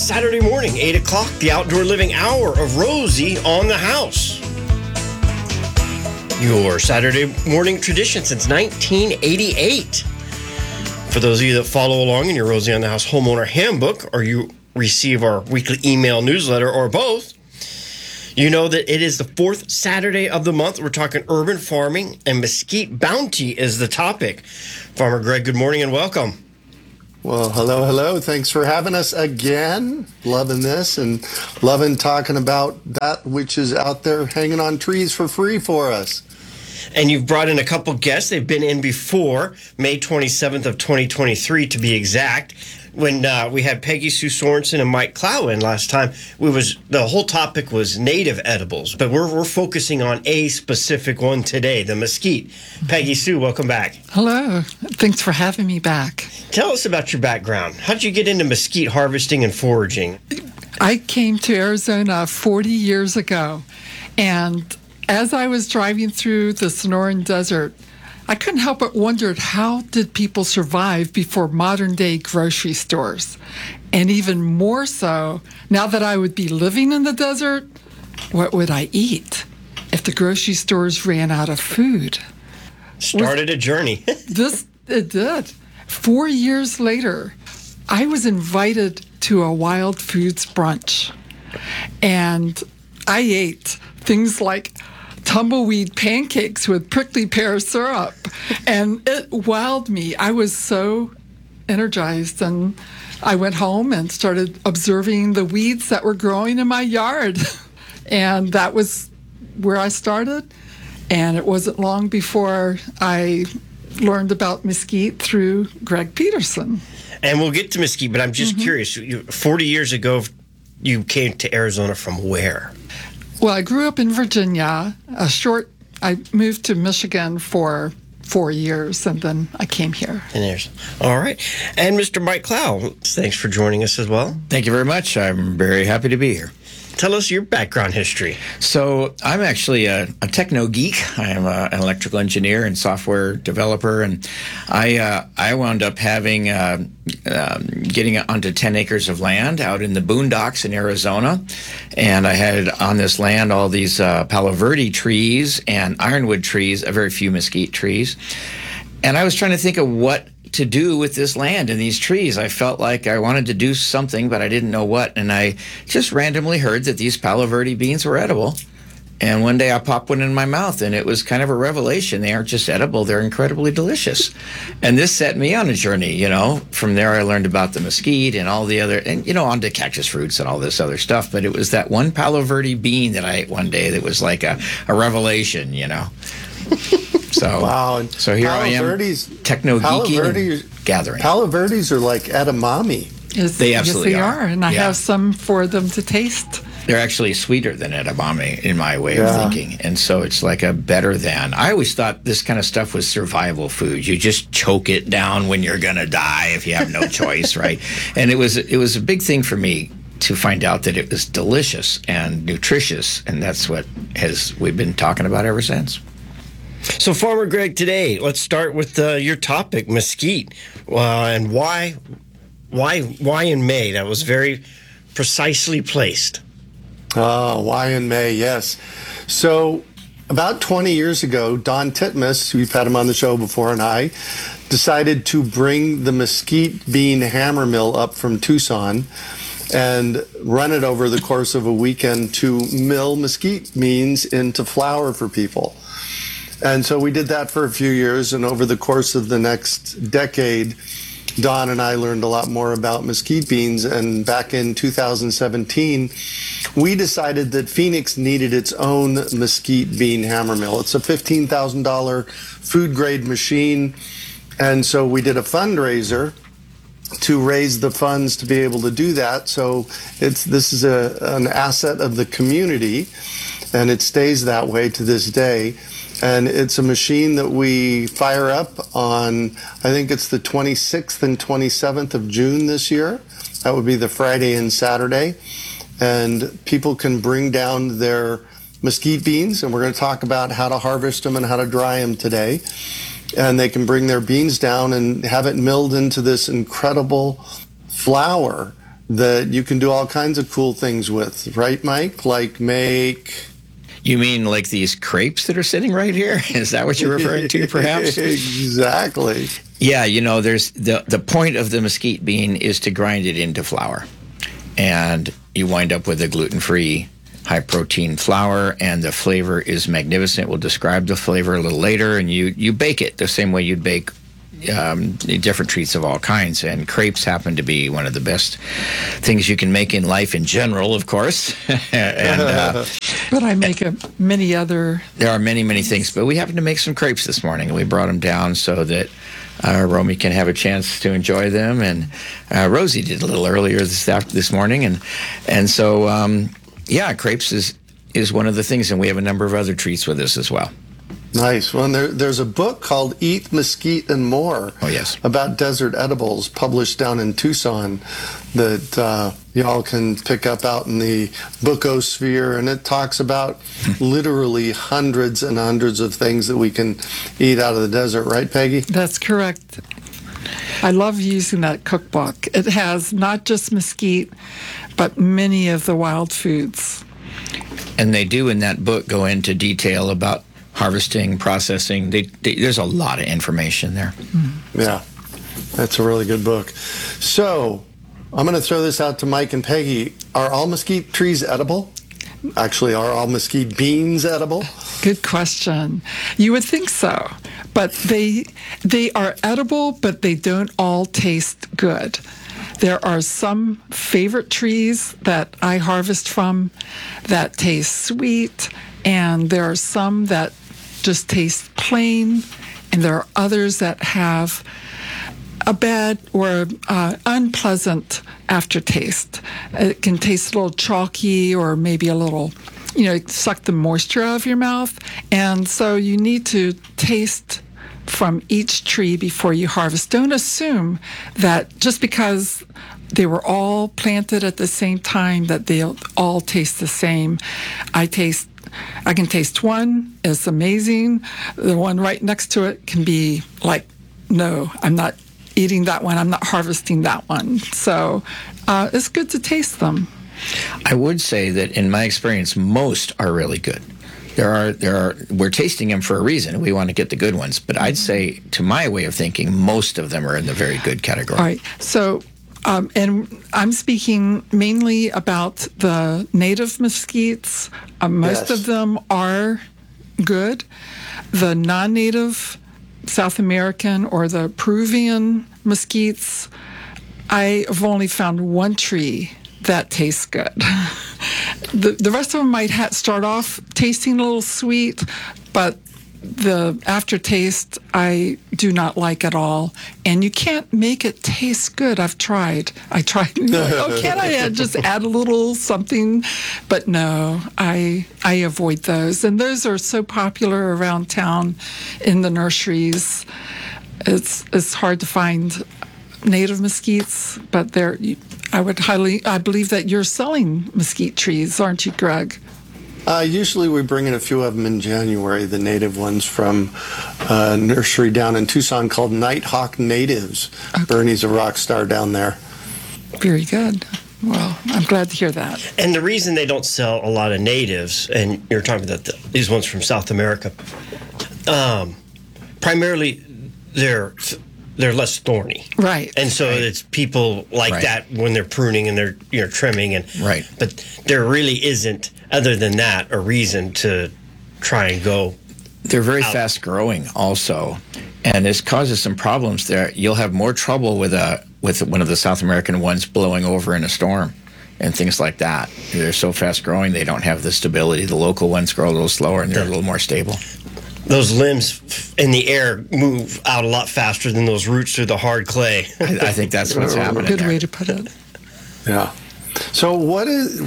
Saturday morning, 8 o'clock, the Outdoor Living Hour of Rosie on the House. Your Saturday morning tradition since 1988. For those of you that follow along in your Rosie on the House Homeowner Handbook, or you receive our weekly email newsletter, or both, you know that it is the fourth Saturday of the month. We're talking urban farming, and mesquite bounty is the topic. Farmer Greg, good morning and welcome. Well, hello. Thanks for having us again. Loving this and loving talking about that which is out there hanging on trees for free for us. And you've brought in a couple guests. They've been in before, May 27th of 2023 to be exact, when we had Peggy Sue Sorensen and Mike Clow in last time. The whole topic was native edibles, but we're focusing on a specific one today, the mesquite. Peggy Sue, welcome back. Hello. Thanks for having me back. Tell us about your background. How did you get into mesquite harvesting and foraging? I came to Arizona 40 years ago, and as I was driving through the Sonoran Desert, I couldn't help but wonder, how did people survive before modern-day grocery stores? And even more so, now that I would be living in the desert, what would I eat if the grocery stores ran out of food? Started a journey. It did. 4 years later, I was invited to a Wild Foods brunch, and I ate things like tumbleweed pancakes with prickly pear syrup, and it wowed me. I was so energized, and I went home and started observing the weeds that were growing in my yard, and that was where I started. And it wasn't long before I learned about mesquite through Greg Peterson. And we'll get to mesquite, but I'm just curious. 40 years ago, you came to Arizona from where? Well, I grew up in Virginia. I moved to Michigan for 4 years, and then I came here. All right. And Mr. Mike Clow, thanks for joining us as well. Thank you very much. I'm very happy to be here. Tell us your background history. So I'm actually a techno geek. I am an electrical engineer and software developer, and I wound up having getting onto 10 acres of land out in the boondocks in Arizona, and I had on this land all these Palo Verde trees and ironwood trees, a very few mesquite trees, and I was trying to think of what to do with this land and these trees. I felt like I wanted to do something, but I didn't know what, and I just randomly heard that these Palo Verde beans were edible. And one day I popped one in my mouth, and it was kind of a revelation. They aren't just edible, they're incredibly delicious. And this set me on a journey, From there I learned about the mesquite and all the other, and, onto cactus fruits and all this other stuff. But it was that one Palo Verde bean that I ate one day that was like a revelation, So, wow. So here I am, techno geeking, gathering. Palo Verdes are like edamame. They absolutely are. And I have some for them to taste. They're actually sweeter than edamame in my way of thinking. And so it's like a better than. I always thought this kind of stuff was survival food. You just choke it down when you're going to die if you have no choice, right? And it was a big thing for me to find out that it was delicious and nutritious. And that's what we've been talking about ever since. So, Farmer Greg, today, let's start with your topic, mesquite, and why in May? That was very precisely placed. Why in May? Yes. So, about 20 years ago, Don Titmus, we've had him on the show before, and I decided to bring the mesquite bean hammer mill up from Tucson and run it over the course of a weekend to mill mesquite beans into flour for people. And so we did that for a few years, and over the course of the next decade, Don and I learned a lot more about mesquite beans, and back in 2017, we decided that Phoenix needed its own mesquite bean hammer mill. It's a $15,000 food-grade machine, and so we did a fundraiser to raise the funds to be able to do that. So this is an asset of the community, and it stays that way to this day. And it's a machine that we fire up on, I think it's the 26th and 27th of June this year. That would be the Friday and Saturday. And people can bring down their mesquite beans, and we're going to talk about how to harvest them and how to dry them today. And they can bring their beans down and have it milled into this incredible flour that you can do all kinds of cool things with, right, Mike? Like make... You mean like these crepes that are sitting right here? Is that what you're referring to, perhaps? Exactly. Yeah, you know, there's the point of the mesquite bean is to grind it into flour. And you wind up with a gluten-free, high-protein flour, and the flavor is magnificent. We'll describe the flavor a little later, and you bake it the same way you'd bake different treats of all kinds. And crepes happen to be one of the best things you can make in life in general, of course. But I make many other... There are many, many things, but we happen to make some crepes this morning, and we brought them down so that Romy can have a chance to enjoy them, and Rosie did a little earlier this morning, and so yeah, crepes is one of the things, and we have a number of other treats with us as well. Nice. Well, there's a book called Eat Mesquite and More. Oh, yes. About desert edibles, published down in Tucson, that y'all can pick up out in the bookosphere, and it talks about literally hundreds and hundreds of things that we can eat out of the desert, right, Peggy? That's correct. I love using that cookbook. It has not just mesquite, but many of the wild foods. And they do in that book go into detail about harvesting, processing. There's a lot of information there. Yeah, that's a really good book. So I'm going to throw this out to Mike and Peggy. Are all mesquite trees edible? Actually, are all mesquite beans edible? Good question. You would think so, but they are edible, but they don't all taste good. There are some favorite trees that I harvest from that taste sweet, and there are some that just taste plain, and there are others that have a bad or unpleasant aftertaste. It can taste a little chalky or maybe a little, suck the moisture out of your mouth. And so you need to taste from each tree before you harvest. Don't assume that just because they were all planted at the same time that they'll all taste the same. I can taste one, it's amazing. The one right next to it can be like, no, I'm not eating that one. I'm not harvesting that one. So it's good to taste them. I would say that in my experience, most are really good. We're tasting them for a reason. We want to get the good ones. But I'd say, to my way of thinking, most of them are in the very good category. All right. So, and I'm speaking mainly about the native mesquites. Most of them are good. The non-native South American or the Peruvian mesquites, I have only found one tree that tastes good. The rest of them might start off tasting a little sweet, but the aftertaste I do not like at all. And you can't make it taste good. I tried. Can't I just add a little something? But no, I avoid those. And those are so popular around town in the nurseries. It's hard to find native mesquites, but I believe that you're selling mesquite trees, aren't you, Greg? Usually we bring in a few of them in January, the native ones from a nursery down in Tucson called Nighthawk Natives. Okay. Bernie's a rock star down there. Very good. Well, I'm glad to hear that. And the reason they don't sell a lot of natives, and you're talking about these ones from South America, primarily they're less thorny, right? And so it's people like that when they're pruning and they're trimming, and but there really isn't, other than that, a reason to try and go. They're very fast growing, also, and this causes some problems. There, you'll have more trouble with one of the South American ones blowing over in a storm, and things like that. They're so fast growing, they don't have the stability. The local ones grow a little slower, and they're a little more stable. Those limbs in the air move out a lot faster than those roots through the hard clay. I think that's what's happening. Good way to put it. Yeah. So what does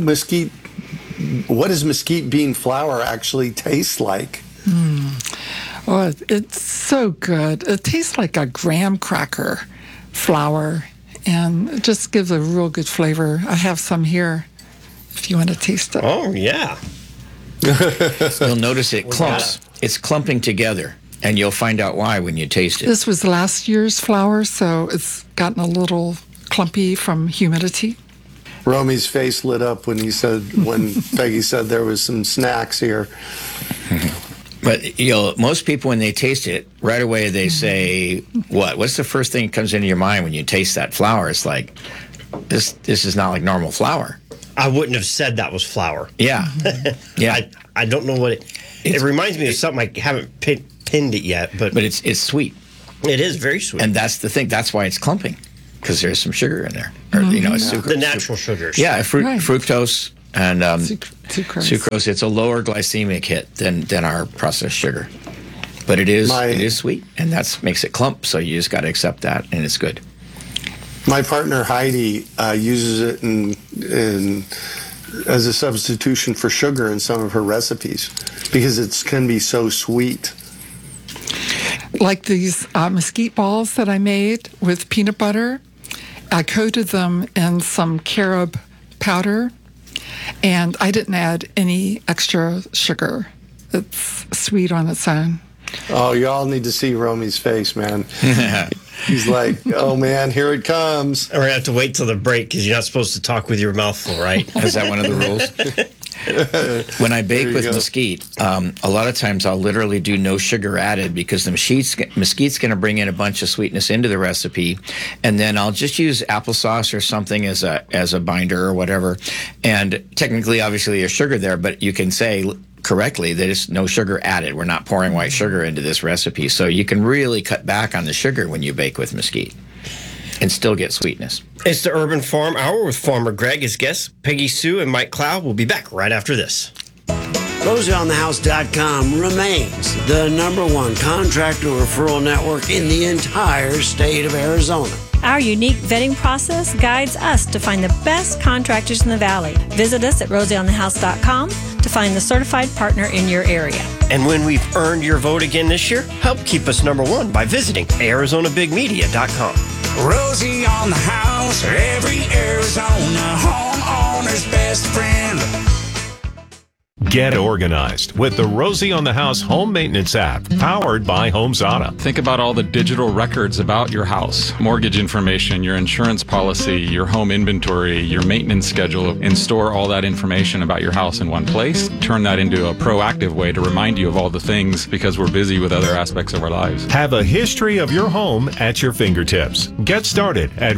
mesquite bean flour actually taste like? Oh, it's so good. It tastes like a graham cracker flour, and it just gives a real good flavor. I have some here if you want to taste it. Oh, yeah. You'll notice it clumps. It's clumping together, and you'll find out why when you taste it. This was last year's flour, so it's gotten a little clumpy from humidity. Romy's face lit up when Peggy said there was some snacks here. But, most people, when they taste it, right away they say, what's the first thing that comes into your mind when you taste that flour? It's like, this is not like normal flour. I wouldn't have said that was flour. Yeah. Yeah. I don't know what it reminds me of something I haven't pinned it yet, but it's sweet. It is very sweet. And that's the thing. That's why it's clumping, because there's some sugar in there. Or, it's sucrose. The natural sugars. Yeah, Right. fructose and Sucrose. It's a lower glycemic hit than our processed sugar. But it is sweet, and that makes it clump, so you just got to accept that, and it's good. My partner Heidi uses it as a substitution for sugar in some of her recipes because it can be so sweet. Like these mesquite balls that I made with peanut butter, I coated them in some carob powder, and I didn't add any extra sugar. It's sweet on its own. Oh, y'all need to see Romy's face, man. He's like, oh, man, here it comes. We're going to have to wait till the break because you're not supposed to talk with your mouth full, right? Is that one of the rules? When I bake with mesquite, a lot of times I'll literally do no sugar added because the mesquite's going to bring in a bunch of sweetness into the recipe, and then I'll just use applesauce or something as a binder or whatever. And technically, obviously, there's sugar there, but you can say correctly that it's no sugar added. We're not pouring white sugar into this recipe, so you can really cut back on the sugar when you bake with mesquite and still get sweetness. It's the Urban Farm Hour with Farmer Greg as guests. Peggy Sue and Mike Cloud will be back right after this. RosieOnTheHouse.com remains the #1 contractor referral network in the entire state of Arizona. Our unique vetting process guides us to find the best contractors in the Valley. Visit us at RosieOnTheHouse.com to find the certified partner in your area. And when we've earned your vote again this year, help keep us #1 by visiting ArizonaBigMedia.com. Rosie on the House, every Arizona homeowner's best friend. Get organized with the Rosie on the House home maintenance app, powered by HomeZada. Think about all the digital records about your house, mortgage information, your insurance policy, your home inventory, your maintenance schedule, and store all that information about your house in one place. Turn that into a proactive way to remind you of all the things because we're busy with other aspects of our lives. Have a history of your home at your fingertips. Get started at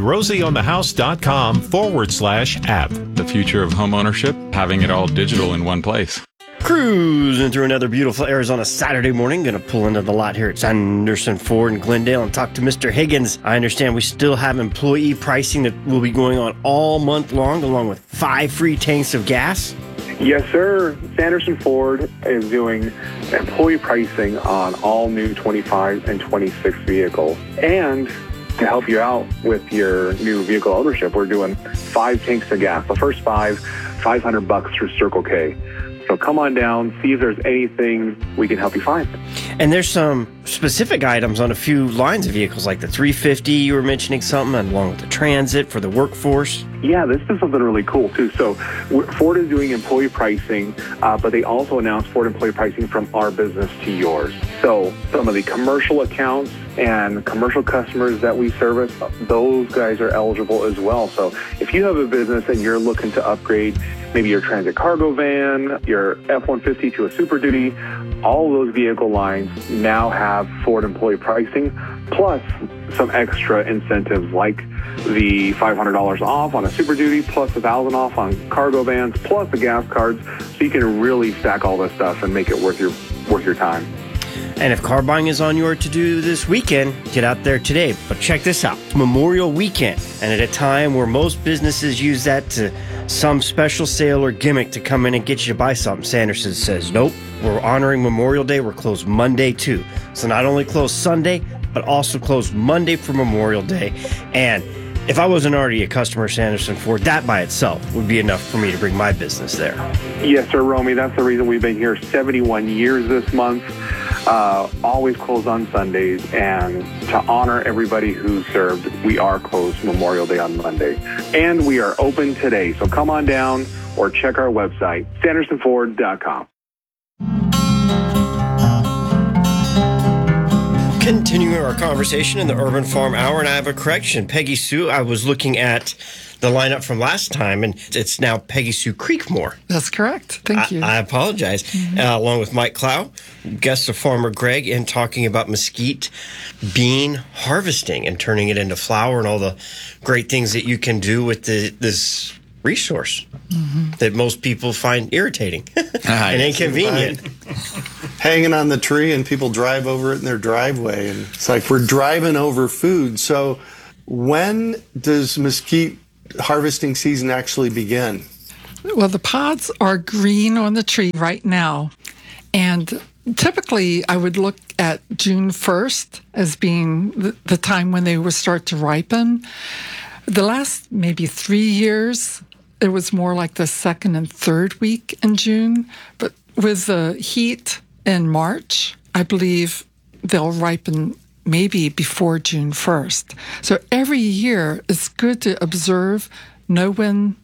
RosieOnTheHouse.com/app. The future of home ownership, having it all digital in one place. Cruising through another beautiful Arizona Saturday morning. Going to pull into the lot here at Sanderson Ford in Glendale and talk to Mr. Higgins. I understand we still have employee pricing that will be going on all month long, along with 5 free tanks of gas. Yes, sir. Sanderson Ford is doing employee pricing on all new 25 and 26 vehicles. And to help you out with your new vehicle ownership, we're doing 5 tanks of gas. The first 5, $500 through Circle K. So come on down, see if there's anything we can help you find. And there's some specific items on a few lines of vehicles, like the 350, you were mentioning something, and along with the Transit for the workforce. Yeah, this is something really cool, too. So Ford is doing employee pricing, but they also announced Ford employee pricing from our business to yours. So some of the commercial accounts and commercial customers that we service, those guys are eligible as well. So if you have a business and you're looking to upgrade maybe your Transit cargo van, your F-150 to a Super Duty, all those vehicle lines now have Ford employee pricing, plus some extra incentives like the $500 off on a Super Duty, plus $1,000 off on cargo vans, plus the gas cards, so you can really stack all this stuff and make it worth your time. And if car buying is on your to-do this weekend, get out there today. But check this out, Memorial Weekend. And at a time where most businesses use that to some special sale or gimmick to come in and get you to buy something, Sanderson says, nope, we're honoring Memorial Day. We're closed Monday too. So not only closed Sunday, but also closed Monday for Memorial Day. And if I wasn't already a customer of Sanderson Ford, that by itself would be enough for me to bring my business there. Yes, sir, Romy. That's the reason we've been here 71 years this month. Always closed on Sundays, and to honor everybody who served, we are closed Memorial Day on Monday. And we are open today, so come on down or check our website, SandersonFord.com. Continuing our conversation in the Urban Farm Hour, and I have a correction. Peggy Sue, I was looking at the lineup from last time, and it's now Peggy Sue Creekmore. That's correct. Thank you. I apologize. Along with Mike Clow, guest of Farmer Greg, and talking about mesquite bean harvesting and turning it into flour and all the great things that you can do with this resource that most people find irritating and inconvenient. Hanging on the tree, and people drive over it in their driveway, and it's like we're driving over food. So when does mesquite harvesting season actually begin? Well, the pods are green on the tree right now, and typically I would look at June 1st as being the time when they would start to ripen. The last maybe 3 years, it was more like the second and third week in June, but with the heat in March, I believe they'll ripen maybe before June 1st. So every year, it's good to observe, know when